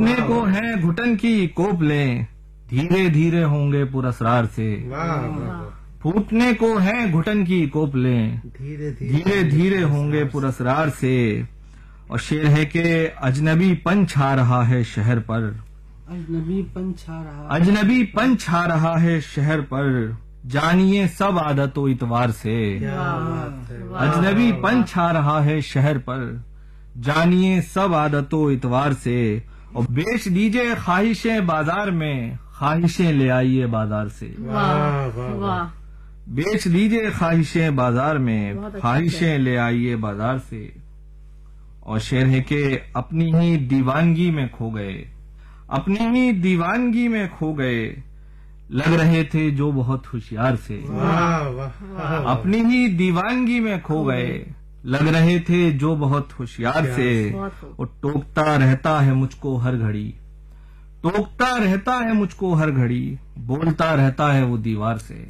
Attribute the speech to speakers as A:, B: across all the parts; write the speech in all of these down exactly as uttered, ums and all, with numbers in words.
A: پھوٹنے کو ہے گھٹن کی کوپ لیں دھیرے دھیرے ہوں گے پراسرار سے پھوٹنے کو ہے گھٹن کی کوپ لیں دھیرے دھیرے ہوں گے پراسرار سے. اور شعر ہے کہ اجنبی پن چھا رہا ہے شہر پر
B: اجنبی پن چھا رہا
A: اجنبی پن چھا رہا ہے شہر پر جانیے سب عادت و اتوار سے. اجنبی پن چھا رہا ہے شہر پر جانیے سب عادت و اتوار سے. اور بیچ دیجئے خواہشیں بازار میں خواہشیں لے آئیے بازار سے. بیچ دیجئے خواہشیں بازار میں خواہشیں لے آئیے بازار سے. اور شعر ہے کہ اپنی ہی دیوانگی میں کھو گئے اپنی ہی دیوانگی میں کھو گئے لگ رہے تھے جو بہت ہوشیار سے. اپنی ہی دیوانگی میں کھو گئے لگ رہے تھے جو بہت ہوشیار سے. اور ٹوکتا رہتا ہے مجھ کو ہر گھڑی ٹوکتا رہتا ہے مجھ کو ہر گھڑی بولتا رہتا ہے وہ دیوار سے.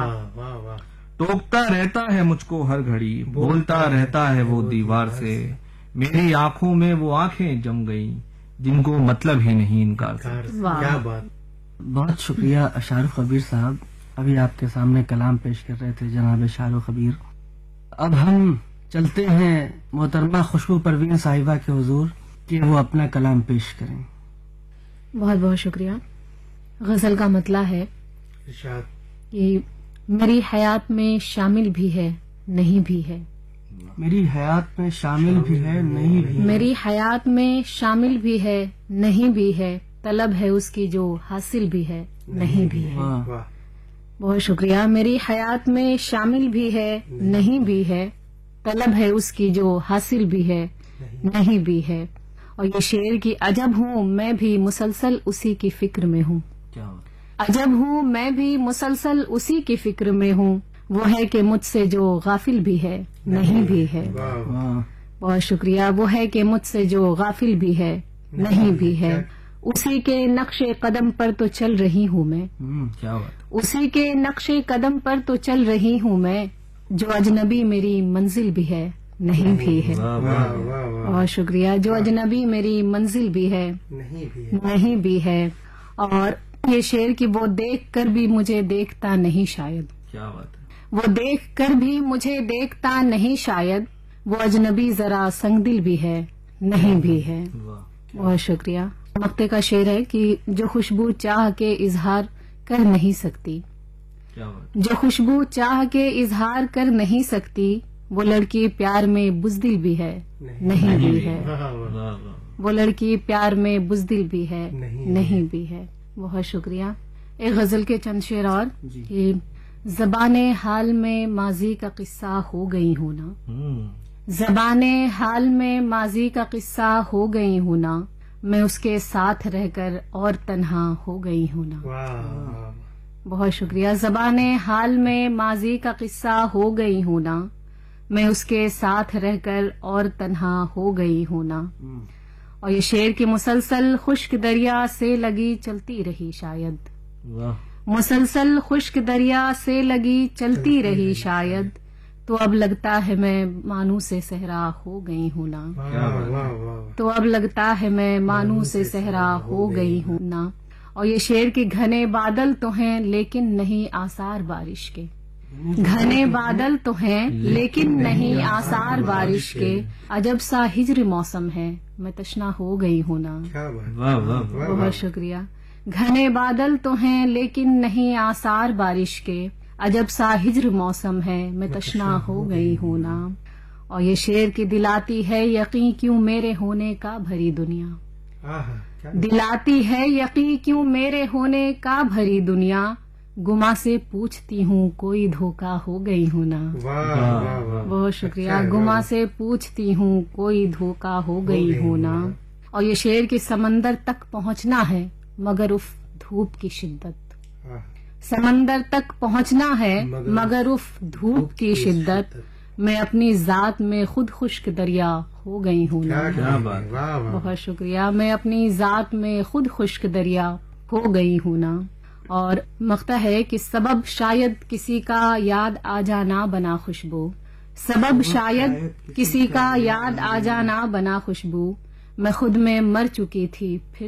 A: ٹوکتا رہتا ہے مجھ کو ہر گھڑی بولتا رہتا ہے وہ دیوار سے. میری آنکھوں میں وہ آنکھیں جم گئیں جن کو مطلب ہی نہیں انکار سے.
B: کیا بات. بہت شکریہ شاہ خبیر صاحب. ابھی آپ کے سامنے کلام پیش کر رہے تھے جناب شاہ خبیر. اب ہم چلتے ہیں محترمہ خوشبو پروین صاحبہ کے حضور کہ وہ اپنا کلام پیش کریں.
C: بہت بہت شکریہ. غزل کا مطلع ہے کہ میری حیات میں شامل بھی ہے نہیں بھی ہے
B: میری حیات میں شامل بھی ہے نہیں بھی
C: میری حیات میں شامل بھی ہے نہیں بھی ہے طلب ہے اس کی جو حاصل بھی ہے نہیں بھی ہے. بہت شکریہ. میری حیات میں شامل بھی ہے نہیں بھی ہے طلب ہے اس کی جو حاصل بھی ہے نہیں بھی ہے. اور یہ شعر کی عجب ہوں میں بھی مسلسل اسی کی فکر میں ہوں عجب ہوں میں بھی مسلسل اسی کی فکر میں ہوں وہ ہے کہ مجھ سے جو غافل بھی ہے نہیں بھی ہے. بہت شکریہ. وہ ہے کہ مجھ سے جو غافل بھی ہے نہیں بھی ہے اسی کے نقش قدم پر تو چل رہی ہوں میں اسی کے نقش قدم پر تو چل رہی ہوں میں جو اجنبی میری منزل بھی ہے نہیں بھی ہے. بہت شکریہ. جو اجنبی میری منزل بھی ہے نہیں بھی ہے. اور یہ شعر کی وہ دیکھ کر بھی مجھے دیکھتا نہیں شاید
A: کیا بات ہے.
C: وہ دیکھ کر بھی مجھے دیکھتا نہیں شاید وہ اجنبی ذرا سنگ دل بھی ہے نہیں بھی ہے. بہت شکریہ. مقطع کا شعر ہے کہ جو خوشبو چاہ کے اظہار کر نہیں سکتی جو خوشبو چاہ کے اظہار کر نہیں سکتی وہ لڑکی پیار میں بزدل بھی ہے نہیں بھی ہے وہ لڑکی پیار میں بزدل بھی ہے نہیں بھی ہے. بہت شکریہ. ایک غزل کے چند شعر اور کہ زبان حال میں ماضی کا قصہ ہو گئی ہوں نا زبان حال میں ماضی کا قصہ ہو گئی ہوں نا میں اس کے ساتھ رہ کر اور تنہا ہو گئی ہوں نا. بہت شکریہ. زبان حال میں ماضی کا قصہ ہو گئی ہوں نا میں اس کے ساتھ رہ کر اور تنہا ہو گئی ہوں نا. اور یہ شعر کی مسلسل خشک دریا سے لگی چلتی رہی شاید مسلسل خشک دریا سے لگی چلتی رہی شاید تو اب لگتا ہے میں مانو سے صحرا ہو گئی ہوں نا تو اب لگتا ہے میں مانو سے صحرا ہو گئی ہوں نا. اور یہ شعر کے گھنے بادل تو ہیں لیکن نہیں آثار بارش کے گھنے بادل تو ہیں لیکن نہیں آثار بارش کے عجب سا ہجر موسم ہے میں تشنا ہو گئی ہوں نا. بہت شکریہ. گھنے بادل تو ہیں لیکن نہیں آثار بارش کے عجب سا ہجر موسم ہے میں تشنا ہو گئی ہوں نا. اور یہ شعر کی دلاتی ہے یقین کیوں میرے ہونے کا بھری دنیا دلاتی ہے یقین کیوں میرے ہونے کا بھری دنیا گما سے پوچھتی ہوں کوئی دھوکا ہو گئی ہوں نا. بہت شکریہ. گما سے پوچھتی ہوں کوئی دھوکا ہو گئی ہوں نا. اور یہ شعر کی سمندر تک پہنچنا ہے مگر اف دھوپ کی شدت سمندر تک پہنچنا ہے مگر اف دھوپ کی شدت میں اپنی ذات میں خود خشک دریا ہو گئی ہوں نا. بہت شکریہ. میں اپنی ذات میں خود خشک دریا ہو گئی ہوں نا. اور مقطع ہے کہ سبب شاید کسی کا یاد آ جانا بنا خوشبو سبب شاید کسی کا یاد آ جانا بنا خوشبو میں خود میں مر چکی تھی پھر